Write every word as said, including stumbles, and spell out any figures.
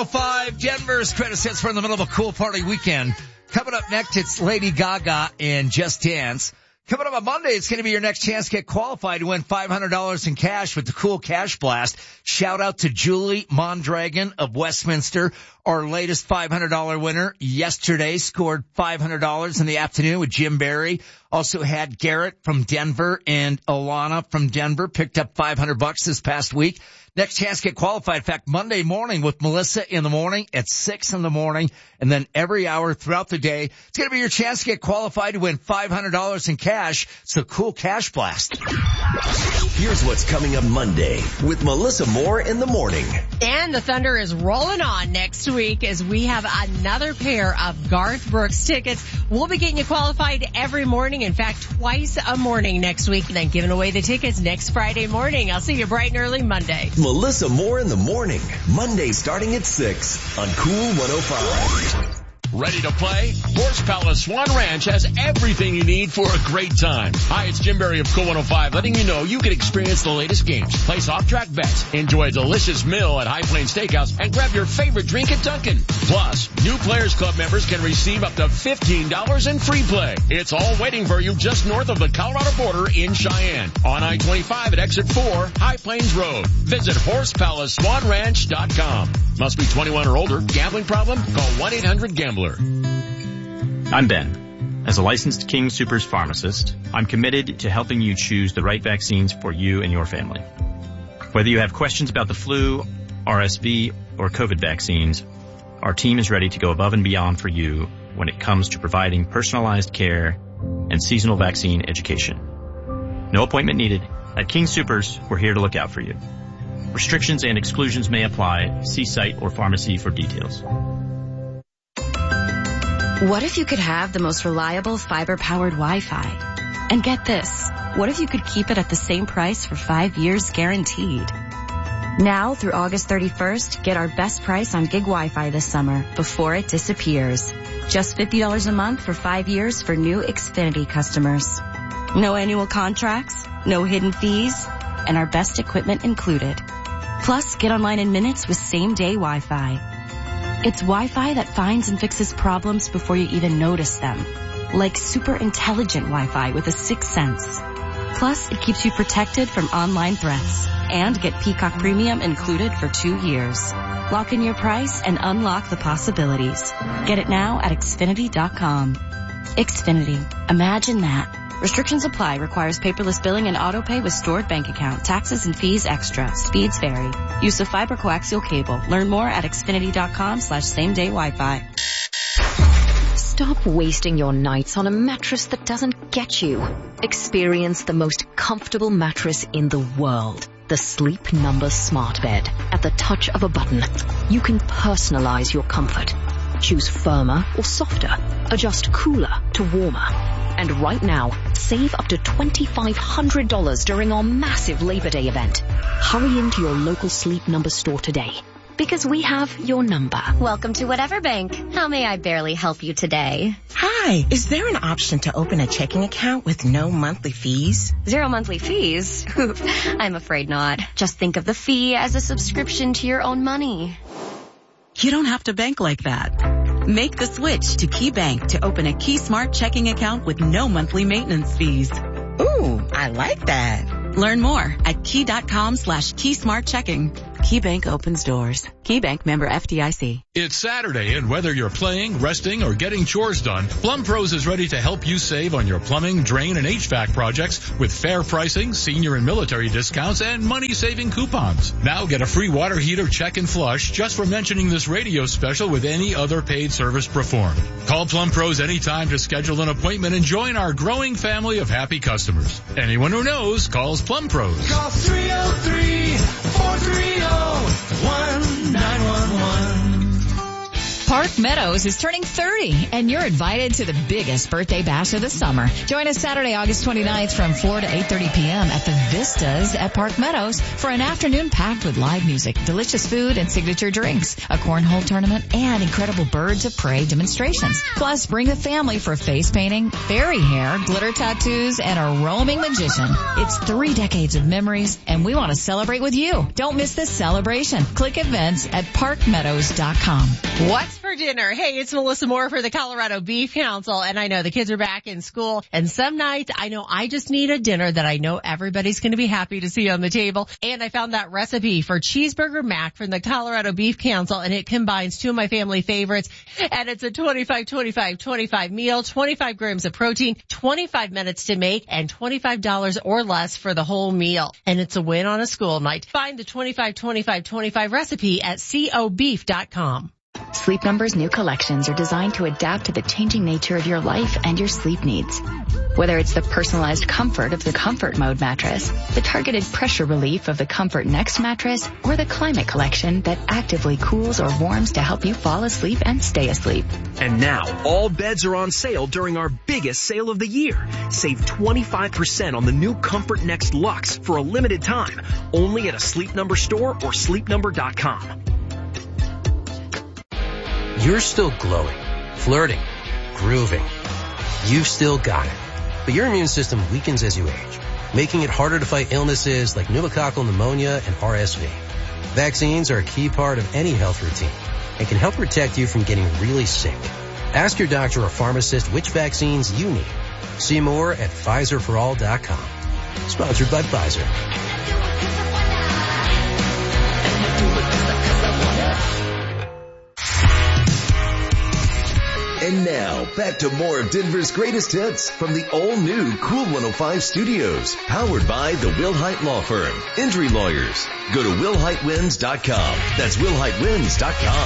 oh five, Denver's greatest hits. We're in the middle of a cool party weekend. Coming up next, it's Lady Gaga and Just Dance. Coming up on Monday, it's going to be your next chance to get qualified to win five hundred dollars in cash with the Cool Cash Blast. Shout out to Julie Mondragon of Westminster, our latest five hundred dollars winner. Yesterday scored five hundred dollars in the afternoon with Jim Barry. Also had Garrett from Denver and Alana from Denver picked up five hundred bucks this past week. Next chance to get qualified. In fact, Monday morning with Melissa in the morning at six in the morning, and then every hour throughout the day. It's going to be your chance to get qualified to win five hundred dollars in cash. It's the Cool Cash Blast. Here's what's coming up Monday with Melissa Moore in the morning. And the Thunder is rolling on next week as we have another pair of Garth Brooks tickets. We'll be getting you qualified every morning. In fact, twice a morning next week, and then giving away the tickets next Friday morning. I'll see you bright and early Monday. Melissa Moore in the morning. Monday starting at six on Cool one oh five. Ready to play? Horse Palace Swan Ranch has everything you need for a great time. Hi, it's Jim Barry of Cool one oh five, letting you know you can experience the latest games, place off-track bets, enjoy a delicious meal at High Plains Steakhouse, and grab your favorite drink at Dunkin'. Plus, new Players Club members can receive up to fifteen dollars in free play. It's all waiting for you just north of the Colorado border in Cheyenne. On I twenty-five at Exit four, High Plains Road. Visit horse palace swan ranch dot com. Must be twenty-one or older. Gambling problem? Call one eight hundred gambler. I'm Ben. As a licensed King Soopers pharmacist, I'm committed to helping you choose the right vaccines for you and your family. Whether you have questions about the flu, R S V, or COVID vaccines, our team is ready to go above and beyond for you when it comes to providing personalized care and seasonal vaccine education. No appointment needed. At King Soopers, we're here to look out for you. Restrictions and exclusions may apply. See site or pharmacy for details. What if you could have the most reliable fiber-powered Wi-Fi? And get this, what if you could keep it at the same price for five years guaranteed? Now through August thirty-first, get our best price on gig Wi-Fi this summer before it disappears. Just fifty dollars a month for five years for new Xfinity customers. No annual contracts, no hidden fees, and our best equipment included. Plus, get online in minutes with same-day Wi-Fi. It's Wi-Fi that finds and fixes problems before you even notice them. Like super intelligent Wi-Fi with a sixth sense. Plus, it keeps you protected from online threats. And get Peacock Premium included for two years. Lock in your price and unlock the possibilities. Get it now at Xfinity dot com. Xfinity. Imagine that. Restrictions apply. Requires paperless billing and auto pay with stored bank account. Taxes and fees extra. Speeds vary. Use of fiber coaxial cable. Learn more at Xfinity dot com slash same day Wi-Fi. Stop wasting your nights on a mattress that doesn't get you. Experience the most comfortable mattress in the world. The Sleep Number Smart Bed. At the touch of a button, you can personalize your comfort. Choose firmer or softer. Adjust cooler to warmer. And right now, save up to twenty-five hundred dollars during our massive Labor Day event. Hurry into your local Sleep Number store today, because we have your number. Welcome to Whatever Bank. How may I barely help you today? Hi, is there an option to open a checking account with no monthly fees? Zero monthly fees? I'm afraid not. Just think of the fee as a subscription to your own money. You don't have to bank like that. Make the switch to KeyBank to open a Key Smart checking account with no monthly maintenance fees. Ooh, I like that. Learn more at key dot com slash key smart checking. KeyBank opens doors. KeyBank member F D I C. It's Saturday, and whether you're playing, resting, or getting chores done, Plum Pros is ready to help you save on your plumbing, drain, and H V A C projects with fair pricing, senior and military discounts, and money-saving coupons. Now get a free water heater check and flush just for mentioning this radio special with any other paid service performed. Call Plum Pros anytime to schedule an appointment and join our growing family of happy customers. Anyone who knows calls Plum Pros. Call three oh three, four three oh, one nine one one. Park Meadows is turning thirty, and you're invited to the biggest birthday bash of the summer. Join us Saturday, August twenty-ninth from four to eight thirty p.m. at the Vistas at Park Meadows for an afternoon packed with live music, delicious food, and signature drinks, a cornhole tournament, and incredible birds of prey demonstrations. Plus, bring the family for face painting, fairy hair, glitter tattoos, and a roaming magician. It's three decades of memories, and we want to celebrate with you. Don't miss this celebration. Click events at park meadows dot com. What's for dinner? Hey, it's Melissa Moore for the Colorado Beef Council, and I know the kids are back in school, and some nights I know I just need a dinner that I know everybody's going to be happy to see on the table, and I found that recipe for cheeseburger mac from the Colorado Beef Council, and it combines two of my family favorites, and it's a twenty-five twenty-five twenty-five meal, twenty-five grams of protein, twenty-five minutes to make, and twenty-five dollars or less for the whole meal, and it's a win on a school night. Find the twenty-five twenty-five twenty-five recipe at co beef dot com. Sleep Number's new collections are designed to adapt to the changing nature of your life and your sleep needs. Whether it's the personalized comfort of the Comfort Mode mattress, the targeted pressure relief of the Comfort Next mattress, or the Climate Collection that actively cools or warms to help you fall asleep and stay asleep. And now, all beds are on sale during our biggest sale of the year. Save twenty-five percent on the new Comfort Next Luxe for a limited time, only at a Sleep Number store or sleep number dot com. You're still glowing, flirting, grooving. You've still got it. But your immune system weakens as you age, making it harder to fight illnesses like pneumococcal pneumonia and R S V. Vaccines are a key part of any health routine and can help protect you from getting really sick. Ask your doctor or pharmacist which vaccines you need. See more at Pfizer for all dot com. Sponsored by Pfizer. And now, back to more of Denver's greatest hits from the all-new Cool one oh five studios, powered by the Wilhite Law Firm. Injury lawyers. Go to will hite wins dot com. That's will hite wins dot com.